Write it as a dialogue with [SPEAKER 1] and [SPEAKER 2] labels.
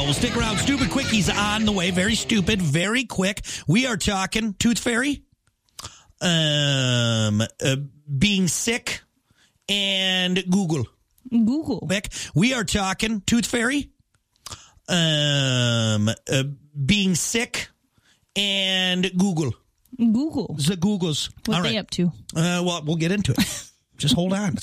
[SPEAKER 1] Well, stick around. Stupid Quickies on the way. Very stupid, very quick. We are talking Tooth Fairy, being sick, and Google. Quick. We are talking Tooth Fairy, being sick, and Google.
[SPEAKER 2] The Googles.
[SPEAKER 1] All
[SPEAKER 2] What
[SPEAKER 1] right.
[SPEAKER 2] they up to?
[SPEAKER 1] Well, we'll get into it. Just hold on.